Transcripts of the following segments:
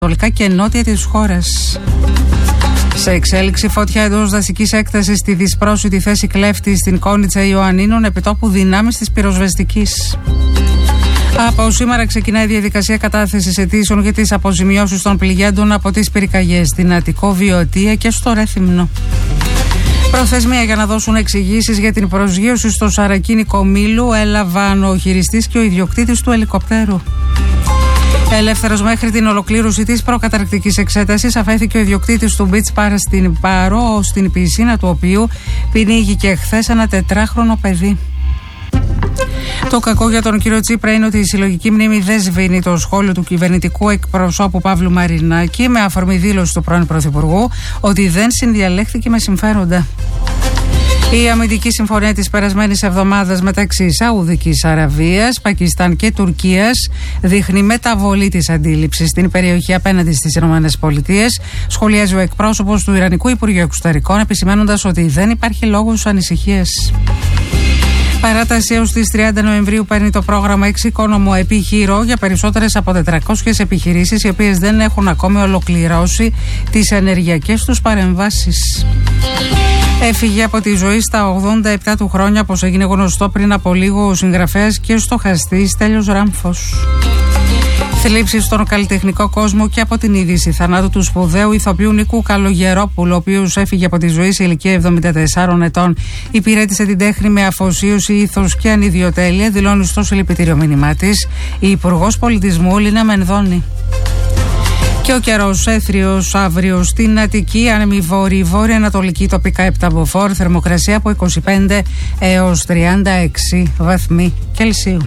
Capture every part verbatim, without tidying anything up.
ανατολικά και νότια της χώρας. Σε εξέλιξη φωτιά εντός δασικής έκτασης στη δυσπρόσιτη θέση Κλέφτη στην Κόνιτσα Ιωαννίνων επιτόπου δυνάμεις της πυροσβεστικής. Από σήμερα ξεκινάει η διαδικασία κατάθεσης αιτήσεων για τις αποζημιώσεις των πληγέντων από τις πυρκαγιές στην Αττικό, Βιωτία και στο Ρέθυμνο. Προθεσμία για να δώσουν εξηγήσεις για την προσγείωση στο Σαρακίνικο Μήλου έλαβαν ο χειριστής και ο ιδιοκτήτης του ελικοπτέρου. Ελεύθερος μέχρι την ολοκλήρωση της προκαταρκτικής εξέτασης αφέθηκε ο ιδιοκτήτης του Beach Bar στην Πάρο, στην πισίνα του οποίου πνίγηκε χθες ένα τετράχρονο παιδί. Το κακό για τον κύριο Τσίπρα είναι ότι η συλλογική μνήμη δεν σβήνει το σχόλιο του κυβερνητικού εκπροσώπου Παύλου Μαρινάκη με αφορμή δήλωση του πρώην Πρωθυπουργού ότι δεν συνδιαλέχθηκε με συμφέροντα. Η αμυντική συμφωνία της περασμένης εβδομάδας μεταξύ Σαουδικής Αραβίας, Πακιστάν και Τουρκίας δείχνει μεταβολή της αντίληψης στην περιοχή απέναντι στις ΗΠΑ, σχολιάζει ο εκπρόσωπος του Ιρανικού Υπουργείου Εξωτερικών, επισημαίνοντας ότι δεν υπάρχει λόγος ανησυχίας. Παράταση έως τις τριάντα Νοεμβρίου παίρνει το πρόγραμμα Εξοικονομώ Επιχειρώ για περισσότερες από τετρακόσιες επιχειρήσεις οι οποίες δεν έχουν ακόμη ολοκληρώσει τις ενεργειακές τους παρεμβάσεις. Έφυγε από τη ζωή στα ογδόντα επτά του χρόνια, όπως έγινε γνωστό πριν από λίγο, ο συγγραφέας και στοχαστής Στέλιος Ράμφος. Θλίψεις στον καλλιτεχνικό κόσμο και από την είδηση θανάτου του σπουδαίου ηθοποιού Νίκου Καλογερόπουλου, ο οποίος έφυγε από τη ζωή σε ηλικία εβδομήντα τεσσάρων ετών. Υπηρέτησε την τέχνη με αφοσίωση, ήθος και ανιδιοτέλεια, δηλώνει στο συλληπιτήριο μήνυμά της η Υπουργός Πολιτισμού Λίνα Μενδώνη. Και ο καιρός έθριος αύριο στην Αττική, άνεμη βόρειη, βόρεια-ανατολική, τοπικά επτά μποφόρ, θερμοκρασία από είκοσι πέντε έως τριάντα έξι βαθμοί Κελσίου.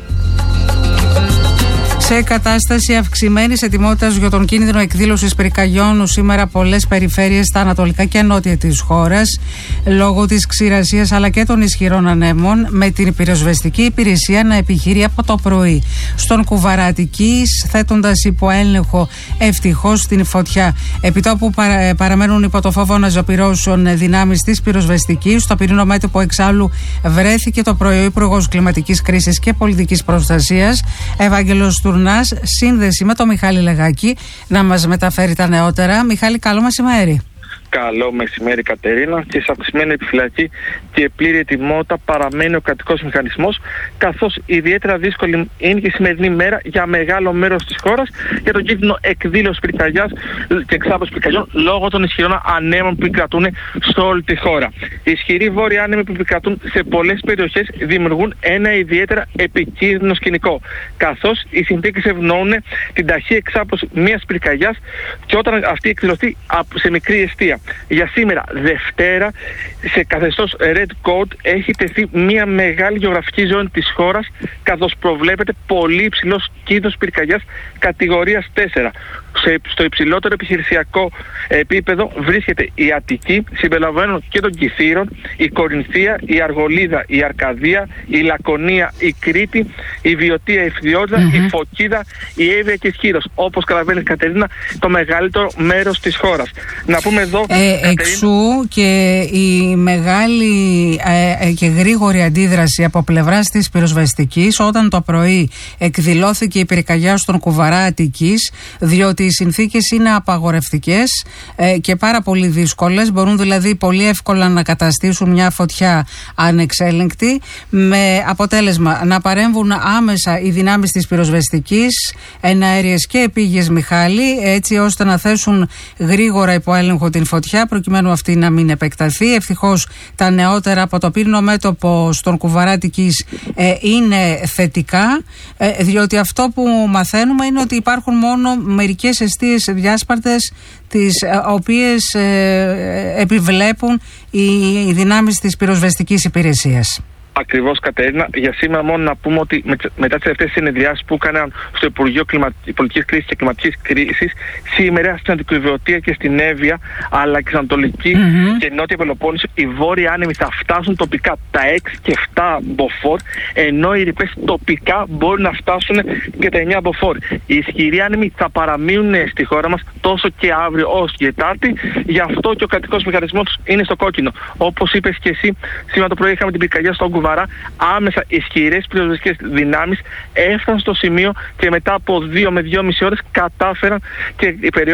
Σε κατάσταση αυξημένης ετοιμότητας για τον κίνδυνο εκδήλωσης πυρκαγιών σήμερα πολλές περιφέρειες στα ανατολικά και νότια της χώρας λόγω της ξηρασίας αλλά και των ισχυρών ανέμων, με την πυροσβεστική υπηρεσία να επιχειρεί από το πρωί στον Κουβαρά Αττικής, θέτοντας υπό έλεγχο ευτυχώς την φωτιά. Επιτόπου παρα, παραμένουν υπό το φόβο αναζωπυρώσεων δυνάμεις της πυροσβεστικής. Στο πυρήνο μέτωπο εξάλλου βρέθηκε το πρωί ο Υπουργός Κλιματικής Κρίσης και Πολιτικής Προστασίας Ευάγγελος Τουρνάς, σύνδεση με τον Μιχάλη Λεγάκη, να μας μεταφέρει τα νεότερα. Μιχάλη, καλό μεσημέρι. Καλό μεσημέρι, Κατερίνα. Και σε αυξημένη επιφυλακή και πλήρη ετοιμότητα παραμένει ο κρατικός μηχανισμός, καθώς ιδιαίτερα δύσκολη είναι και η σημερινή μέρα για μεγάλο μέρος της χώρας για τον κίνδυνο εκδήλωσης πυρκαγιάς και εξάπλωσης πυρκαγιών λόγω των ισχυρών ανέμων που επικρατούν σε όλη τη χώρα. Οι ισχυροί βόρειοι άνεμοι που επικρατούν σε πολλές περιοχές δημιουργούν ένα ιδιαίτερα επικίνδυνο σκηνικό, καθώς οι συνθήκες ευνοούν την ταχύ εξάπλωση μιας πυρκαγιάς και όταν αυτή εκδηλωθεί σε μικρή εστία. Για σήμερα, Δευτέρα, σε καθεστώς Red Code έχει τεθεί μια μεγάλη γεωγραφική ζώνη της χώρας, καθώς προβλέπεται πολύ υψηλός κίνδυνος πυρκαγιάς κατηγορίας τέσσερα. Στο υψηλότερο επιχειρησιακό επίπεδο βρίσκεται η Αττική, συμπεριλαμβανομένων και των Κιθήρων, η Κορινθία, η Αργολίδα, η Αρκαδία, η Λακωνία, η Κρήτη, η Βιωτία, η Φθιώτιδα, mm-hmm. η Φωκίδα, η Εύβοια και η Σκύρος. Όπως καταλαβαίνεις, Κατερίνα, το μεγαλύτερο μέρος της χώρας. Να πούμε εδώ. Ε, Κατερίνα... Εξού και η μεγάλη ε, και γρήγορη αντίδραση από πλευράς της πυροσβεστικής όταν το πρωί εκδηλώθηκε η πυρκαγιά στον Κουβαρά Αττικής, διότι οι συνθήκες είναι απαγορευτικές ε, και πάρα πολύ δύσκολες. Μπορούν δηλαδή πολύ εύκολα να καταστήσουν μια φωτιά ανεξέλεγκτη, με αποτέλεσμα να παρέμβουν άμεσα οι δυνάμεις της πυροσβεστικής, εναέριες και επίγειες, Μιχάλη, έτσι ώστε να θέσουν γρήγορα υπό έλεγχο την φωτιά προκειμένου αυτή να μην επεκταθεί. Ευτυχώς τα νεότερα από το πύρινο μέτωπο στον Κουβαρά Αττικής ε, είναι θετικά, ε, διότι αυτό που μαθαίνουμε είναι ότι υπάρχουν μόνο μερικές εστίες διάσπαρτες, τις οποίες ε, επιβλέπουν οι, οι δυνάμεις της πυροσβεστικής υπηρεσίας. Ακριβώς, Κατερίνα. Για σήμερα μόνο να πούμε ότι με, μετά τις τελευταίες συνεδριάσεις που έκαναν στο Υπουργείο Πολιτικής Κρίσης και Κλιματικής Κρίσης, σήμερα στην Αττικοβιωτία και στην Εύβοια, αλλά και στην Ανατολική mm-hmm. και Νότια Πελοπόννησο, οι βόρειοι άνεμοι θα φτάσουν τοπικά τα έξι και επτά μποφόρ, ενώ οι ρηπές τοπικά μπορούν να φτάσουν και τα εννιά μποφόρ. Οι ισχυροί άνεμοι θα παραμείνουν στη χώρα μας τόσο και αύριο όσο και Τετάρτη, γι' αυτό και ο κρατικός μηχανισμός είναι στο κόκκινο. Όπως είπες και εσύ, σήμερα το πρωί είχαμε την πυρκαγιά στον Κουβαρά σοβαρά, άμεσα ισχυρές πυροσβεστικές δυνάμεις έφτασαν στο σημείο και μετά από δύο με δυόμιση ώρες κατάφεραν και η